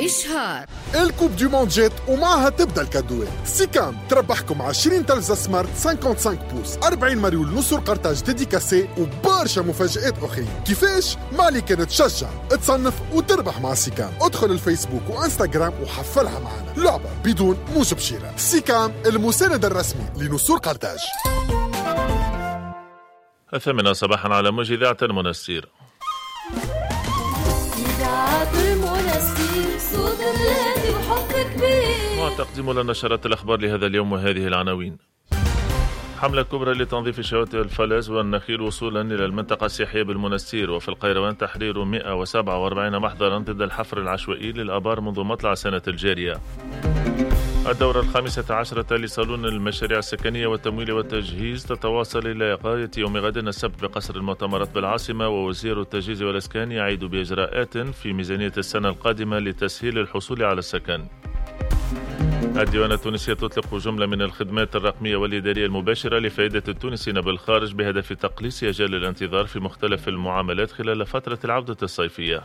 إشهار الكوب دي موند جيت ومعها تبدا الكادوات. سيكام تربحكم 20 تلفزة سمارت 55 بوس، 40 مريول نصر قرطاج ديديكاسي وبرشا مفاجآت أخرى. كيفاش؟ مالي كانت تشجع تصنف وتربح مع سيكام. ادخل الفيسبوك وانستغرام وحفلها معنا. لعبة بدون موجب شراء. سيكام المساند الرسمي لنصر قرطاج. 8 صباحا على موجة إذاعة المنستير. وتقديم لنا نشرات الأخبار لهذا اليوم وهذه العناوين. حملة كبرى لتنظيف شواطئ الفلاز والنخيل وصولا إلى المنطقة السياحية بالمنستير. وفي القيروان تحرير 147 محضرا ضد الحفر العشوائي للآبار منذ مطلع السنة الجارية. الدورة 15 لصالون المشاريع السكنية والتمويل والتجهيز تتواصل إلى غاية يوم غد السبت بقصر المؤتمرات بالعاصمة. ووزير التجهيز والإسكان يعيد بإجراءات في ميزانية السنة القادمة لتسهيل الحصول على السكن. الديوان التونسية تطلق جملة من الخدمات الرقمية والإدارية المباشرة لفائدة التونسيين بالخارج بهدف تقليص أجال الانتظار في مختلف المعاملات خلال فترة العودة الصيفية.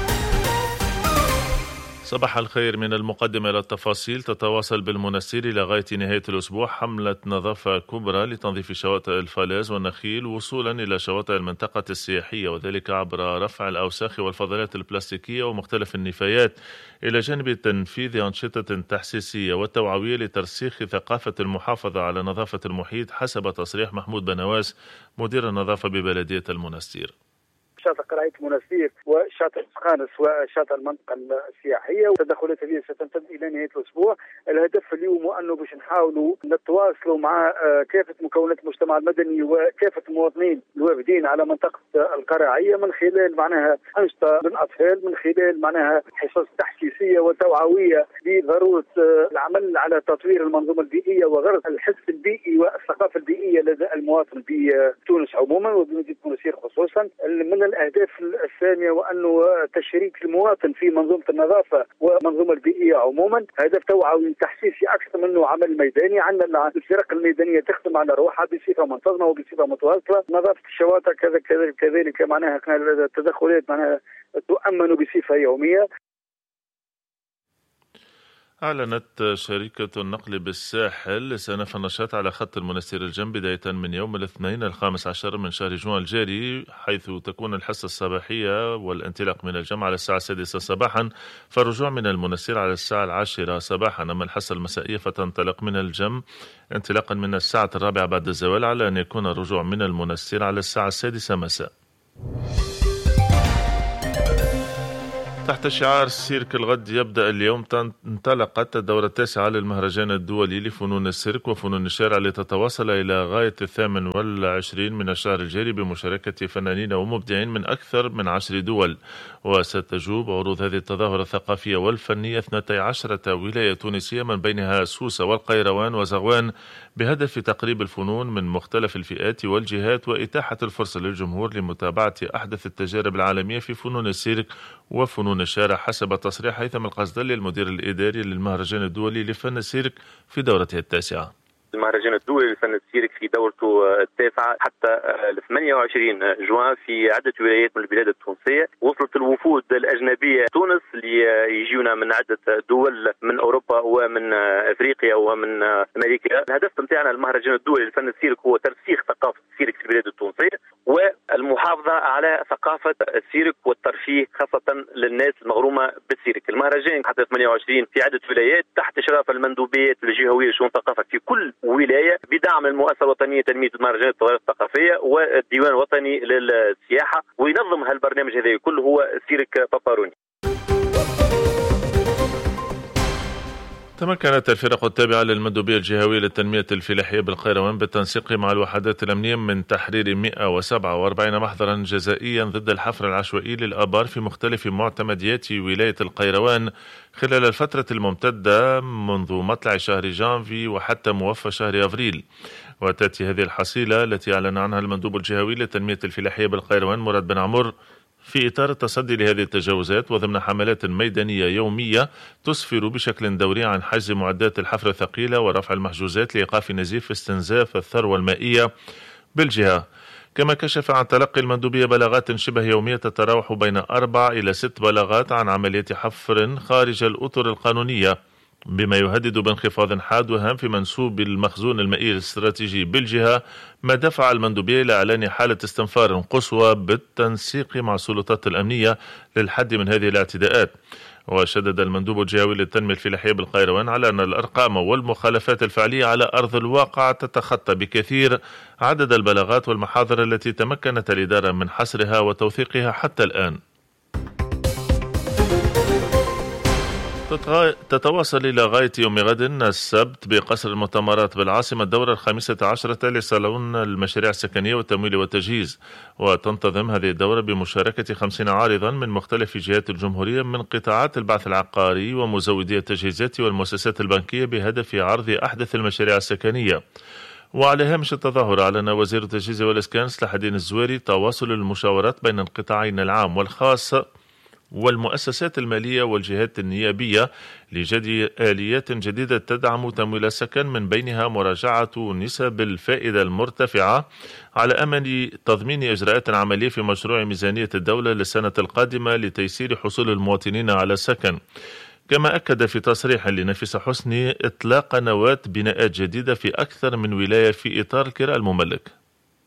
صباح الخير. من المقدمة إلى التفاصيل. تتواصل بالمنستير إلى غاية نهاية الأسبوع حملة نظافة كبرى لتنظيف شواطئ الفلاز والنخيل وصولا إلى شواطئ المنطقة السياحية، وذلك عبر رفع الأوساخ والفضلات البلاستيكية ومختلف النفايات، إلى جانب تنفيذ أنشطة تحسيسية وتوعوية لترسيخ ثقافة المحافظة على نظافة المحيط، حسب تصريح محمود بنواس مدير النظافة ببلدية المنستير. شاطئ قرية منستير وشاطئ سقانس وشاطئ المنطقة السياحية، والتدخلات هذه ستمتد إلى نهاية الأسبوع. الهدف اليوم هو أنه باش نحاولوا نتواصلوا مع كافة مكونات المجتمع المدني وكافة المواطنين الوافدين على منطقة القراعية من خلال معناها أنشطة للأطفال، من خلال معناها حصص تحسيسية وتوعوية بضرورة العمل على تطوير المنظومة البيئية وغرس الحس البيئي والثقافة البيئية لدى المواطن بتونس عموما وبمدينة منستير خصوصا. من الأهداف السامية وأنه تشريك المواطن في منظومة النظافة ومنظومة البيئية عموما، هدف توعوي تحسيسي أكثر منه عمل ميداني. عندنا الفرق الميدانية تخدم على روحها بصفة منتظمة وبصفة متواصلة. نظافة الشواطئ كذلك معناها التدخلات معناها تؤمن بصفة يومية. أعلنت شركة النقل بالساحل سنف النشاط على خط المنستير الجنب بداية من يوم الاثنين 15 من شهر جوان الجاري، حيث تكون الحصة الصباحية والانطلاق من الجمع على الساعة 6 صباحا، فالرجوع من المنستير على الساعة 10 صباحا. أما الحصة المسائية فتنطلق من الجم انطلاقا من الساعة 4 بعد الزوال، على أن يكون الرجوع من المنستير على الساعة 6 مساء. تحت شعار سيرك الغد يبدأ اليوم، انطلقت الدورة 9 للمهرجان الدولي لفنون السيرك وفنون الشارع لتتواصل إلى غاية 28 من الشهر الجاري بمشاركة فنانين ومبدعين من أكثر من 10 دول. وستجوب عروض هذه التظاهرة الثقافية والفنية 12 ولاية تونسية من بينها سوسة والقيروان وزغوان، بهدف تقريب الفنون من مختلف الفئات والجهات وإتاحة الفرصة للجمهور لمتابعة أحدث التجارب العالمية في فنون السيرك وفنون الشارع، حسب تصريح هيثم القصدلي المدير الإداري للمهرجان الدولي لفن السيرك في دورته التاسعة. المهرجان الدولي لفن السيرك في دورته التاسعة حتى 28 جوان في عدة ولايات من البلاد التونسية. وصلت الوفود الأجنبية تونس اللي يجيونا من عدة دول من أوروبا ومن أفريقيا ومن أمريكا. الهدف نتاعنا المهرجان الدولي لفن السيرك هو ترسيخ ثقافة السيرك في البلاد التونسية والمحافظة على ثقافة السيرك والترفيه خاصة للناس المغرومة بالسيرك. المهرجان حتى 28 في عدة ولايات تحت إشراف المندوبيات الجهوية لشؤون الثقافة في كل ولاية، بدعم المؤسسة الوطنية لتنمية المهرجانات الثقافية والديوان الوطني للسياحة. وينظم هالبرنامج هذا كله هو سيرك باباروني. تمكنت الفرق التابعة للمندوبية الجهوية للتنمية الفلاحية بالقيروان بالتنسيق مع الوحدات الأمنية من تحرير 147 محضرا جزائيا ضد الحفر العشوائي للآبار في مختلف معتمديات ولاية القيروان خلال الفترة الممتدة منذ مطلع شهر جانفي وحتى موفى شهر أفريل. وتأتي هذه الحصيلة التي أعلن عنها المندوب الجهوي للتنمية الفلاحية بالقيروان مراد بن عمر في إطار التصدي لهذه التجاوزات وضمن حملات ميدانية يومية تسفر بشكل دوري عن حجز معدات الحفر الثقيلة ورفع المحجوزات لإيقاف نزيف استنزاف الثروة المائية بالجهة. كما كشف عن تلقي المندوبية بلاغات شبه يومية تتراوح بين 4 إلى 6 بلاغات عن عملية حفر خارج الأطر القانونية، بما يهدد بانخفاض حاد وهام في منسوب المخزون المائي الاستراتيجي بالجهة، ما دفع المندوبية إلى إعلان حالة استنفار قصوى بالتنسيق مع السلطات الأمنية للحد من هذه الاعتداءات. وشدد المندوب الجهوي للتنمية الفلاحية بالقيروان على أن الأرقام والمخالفات الفعلية على أرض الواقع تتخطى بكثير عدد البلاغات والمحاضر التي تمكنت الإدارة من حصرها وتوثيقها حتى الآن. تتواصل إلى غاية يوم غد السبت بقصر المؤتمرات بالعاصمة الدورة 15 لصالون المشاريع السكنية والتمويل والتجهيز، وتنتظم هذه الدورة بمشاركة 50 عارضا من مختلف جهات الجمهورية من قطاعات البعث العقاري ومزودي التجهيزات والمؤسسات البنكية بهدف عرض أحدث المشاريع السكنية. وعلى هامش التظاهر أعلن وزير التجهيز والإسكان صلاح الدين الزويري تواصل المشاورات بين القطاعين العام والخاص والمؤسسات المالية والجهات النيابية لجدي آليات جديدة تدعم تمويل السكن، من بينها مراجعة نسب الفائدة المرتفعة على أمل تضمين إجراءات عملية في مشروع ميزانية الدولة للسنة القادمة لتيسير حصول المواطنين على السكن. كما أكد في تصريح لنفيسة حسني إطلاق نواة بناءات جديدة في أكثر من ولاية في إطار الكراء المملك.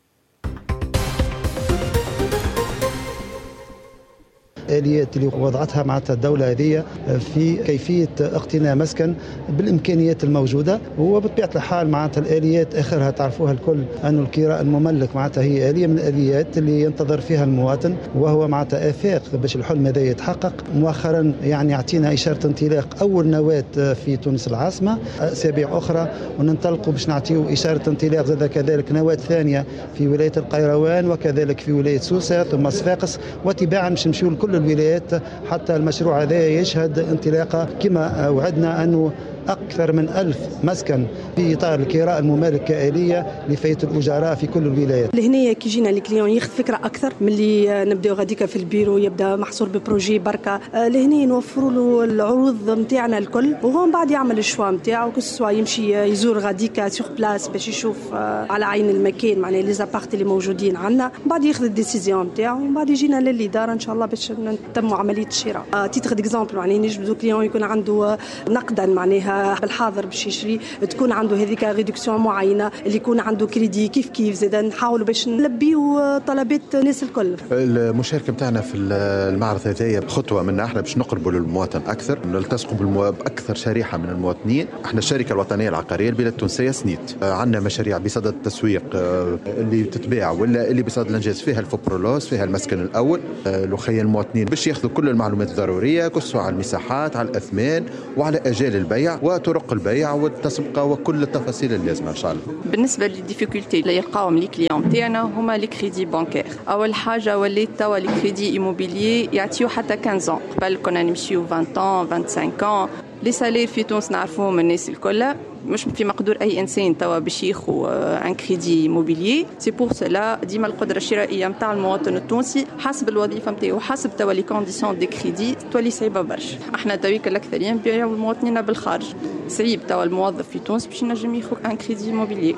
الآليات اللي وضعتها معناتها الدولة هذه في كيفية اقتناء مسكن بالإمكانيات الموجودة، وبطبيعة الحال معناتها الآليات آخرها تعرفوها الكل أن الكراء المملك معناتها هي آلية من الآليات اللي ينتظر فيها المواطن، وهو معناتها آفاق باش الحلم هذا يتحقق. مؤخرا يعني يعطينا إشارة انطلاق أول نواة في تونس العاصمة، أسابيع أخرى وننطلقوا باش نعطيو إشارة انطلاق زاد كذلك نواة ثانية في ولاية القيروان وكذلك في ولاية سوسة ثم صفاقس، وتباعا باش نمشيو لكل الولايات حتى المشروع هذا يشهد انطلاقه كما وعدنا أنه أكثر من 1000 مسكن في إطار الكراء الممالك كآلية لفاية الأجراء في كل الولايات. لهنا كي جينا الكليون ياخذ فكرة أكثر من اللي نبداو غاديكا في البيرو يبدأ محصور ببروجي بركة، لهنا نوفروا له العروض نتاعنا الكل، وهو بعد يعمل الشوا نتاعو كسوا يمشي يزور غاديكا سوغ بلاس باش يشوف على عين المكان معناها لي زابارت اللي موجودين عندنا، بعد ياخذ الديسيزيون نتاعو وبعد يجينا للإدارة إن شاء الله باش نتموا عملية الشراء. تيتر ديكزامبل معناها نجبدوا كليون يكون عنده نقدا معناها بالحاضر باش يشري، تكون عنده هذيك ريدكسيون معينه، اللي يكون عنده كريدي كيف زاد نحاولوا باش نلبيو طلبات الناس الكل. المشاركه نتاعنا في المعرض هذايا خطوه منا احنا باش نقربوا للمواطن اكثر، نلتصقوا باكثر شريحه من المواطنين. احنا الشركه الوطنيه العقاريه البلاد التونسيه سنيت، عندنا مشاريع بصدد التسويق اللي تتباع ولا اللي بصدد الانجاز، فيها الفوبرولوس، فيها المسكن الاول، لخي المواطنين باش ياخذوا كل المعلومات الضروريه كسوا على المساحات، على الاثمان وعلى اجال البيع وطرق البيع والتسويق وكل التفاصيل اللازمه ان شاء الله. بالنسبه للديفيكولتي اللي يلقاهم لي كليون تاعنا هما لي كريدي بانكير. اول حاجه وليت توا لي كريدي ايموبيليي يعطيو حتى 15 ans، قبل كنا نمشيو 20 ans 25 ans. لي سالير في تونس نعرفوهم الناس الكل، مش في مقدور اي انسان توا باش ياخذ ان كريدي موبيليي. سي بور سلا ديما القدره الشرائيه نتاع المواطن التونسي حسب الوظيفه نتاعو حسب توا لي كونديسيون دي كريدي تولي صعيبه برشا. احنا تويك الاكثرين بيعوا المواطنين بالخارج، صعيب توا الموظف في تونس باش ينجم ياخذ ان كريدي موبيليي.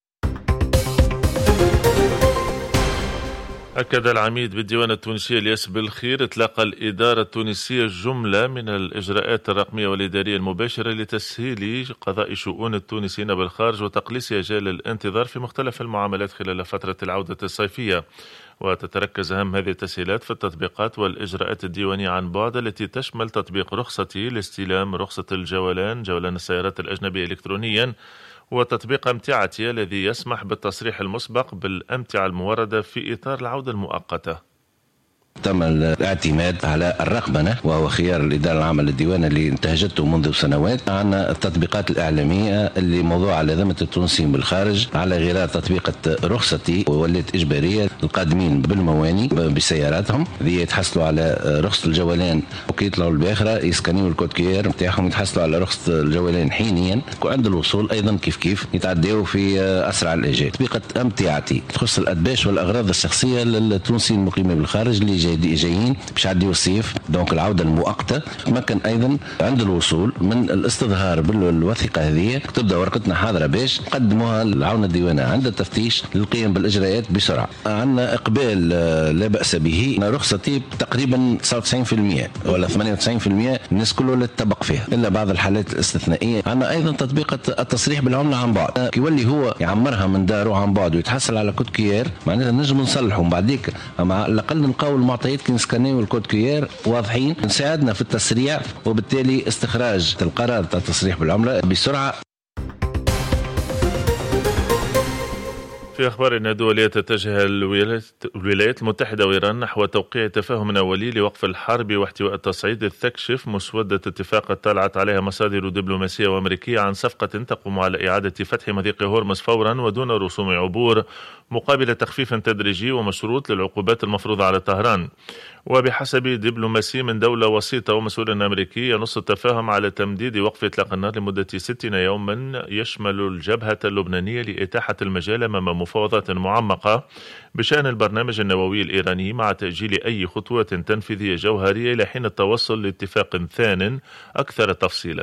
أكد العميد بالديوان التونسي الياس بالخير إطلاق الإدارة التونسية جملة من الإجراءات الرقمية والإدارية المباشرة لتسهيل قضاء شؤون التونسيين بالخارج وتقليص أجال الانتظار في مختلف المعاملات خلال فترة العودة الصيفية. وتتركز أهم هذه التسهيلات في التطبيقات والإجراءات الديوانية عن بعد التي تشمل تطبيق رخصتي لاستلام رخصة الجولان، جولان السيارات الأجنبية إلكترونيا، وتطبيق أمتعتي الذي يسمح بالتصريح المسبق بالأمتعة الموردة في إطار العودة المؤقتة. تم الاعتماد على الرقمنة وهو خيار الإدارة العامة للديوان اللي انتهجته منذ سنوات. عندنا التطبيقات الإعلامية اللي موضوع على ذمة التونسيين بالخارج على غرار تطبيق رخصتي ولات إجبارية القادمين بالمواني بسياراتهم ذي يتحصلوا على رخصة الجولان وكي يطلعوا الباخرة يسكنيوا الكود كيير نتاعهم يتحصلوا على رخصة الجولان حينيا، وعند الوصول أيضا كيف يتعدوا في أسرع الأجال. تطبيقة أمتعتي تخص الأدباش والأغراض الشخصية للتونسيين المقيمين بالخارج اللي جايين باش يعديوا الصيف، دونك العودة المؤقتة. ممكن أيضا عند الوصول من الاستظهار بالوثيقة هذه تبدأ ورقتنا حاضرة باش نقدموها للعونة الديوانية عند التفتيش للقيام بالإجراءات بسرعة. عندنا إقبال لا بأس به، رخصتي تقريبا 99% ولا 98% الناس كله اللي تطبق فيها، إلا بعض الحالات الاستثنائية. عندنا أيضا تطبيق التصريح بالعملة عن بعد، كيولي هو يعمرها من داره عن بعد ويتحصل على كود كيير، معناتها نجم نصلحهم بعديك مع الأقل نقاول المعطيات كي نسكانيو الكود كيير واضحين، نساعدنا في التسريع وبالتالي استخراج القرار تاع التصريح بالعملة بسرعة. في أخبارنا الدولية، تتجه الولايات المتحدة وإيران نحو توقيع تفاهم أولي لوقف الحرب واحتواء التصعيد. تكشف مسودة اتفاق اطلعت عليها مصادر دبلوماسية وأمريكية عن صفقة تقوم على إعادة فتح مضيق هورمز فورا ودون رسوم عبور مقابل تخفيف تدريجي ومشروط للعقوبات المفروضة على طهران. وبحسب دبلوماسي من دولة وسيطة ومسؤول أمريكي، ينص التفاهم على تمديد وقف إطلاق النار لمدة 60 يوما يشمل الجبهة اللبنانية لإتاحة المجال أمام مفاوضات معمقة بشأن البرنامج النووي الإيراني مع تأجيل أي خطوة تنفيذية جوهرية إلى حين التوصل لاتفاق ثان أكثر تفصيلا.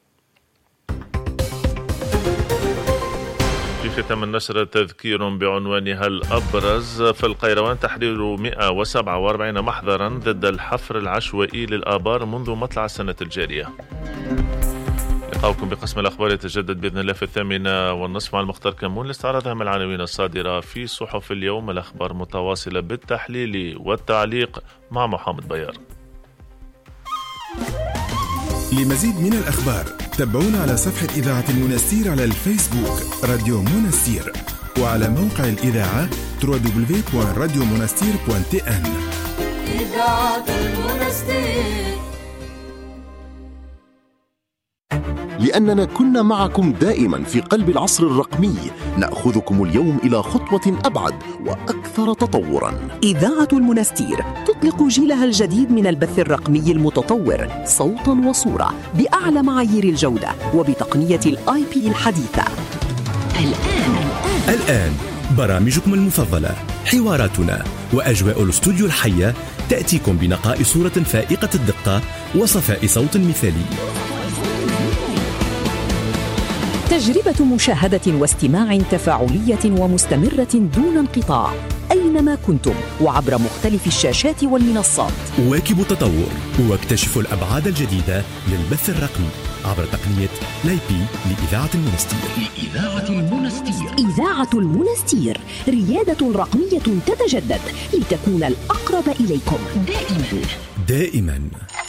في ختام النشرة تذكير بعنوانها الأبرز. في القيروان تحرير 147 محضرا ضد الحفر العشوائي للآبار منذ مطلع السنة الجارية. لقاؤكم بقسم الأخبار يتجدد بإذن الله في 8:30 مع المختار كمون لاستعراض أهم العناوين الصادرة في صحف اليوم. الأخبار متواصلة بالتحليل والتعليق مع محمد بيار. لمزيد من الأخبار تابعونا على صفحة إذاعة المنستير على الفيسبوك راديو منستير، وعلى موقع الإذاعة www.radiomonastir.tn. إذاعة المنستير. لأننا كنا معكم دائما في قلب العصر الرقمي، نأخذكم اليوم إلى خطوة أبعد وأكثر تطورا. إذاعة المنستير تطلق جيلها الجديد من البث الرقمي المتطور صوتا وصورة بأعلى معايير الجودة وبتقنية الIP الحديثة. الآن برامجكم المفضلة، حواراتنا وأجواء الاستوديو الحية تأتيكم بنقاء صورة فائقة الدقة وصفاء صوت مثالي. تجربة مشاهدة واستماع تفاعلية ومستمرة دون انقطاع أينما كنتم وعبر مختلف الشاشات والمنصات. واكبوا التطور واكتشفوا الأبعاد الجديدة للبث الرقمي عبر تقنية لايبي لإذاعة المنستير. إذاعة المنستير، ريادة رقمية تتجدد لتكون الأقرب إليكم دائما.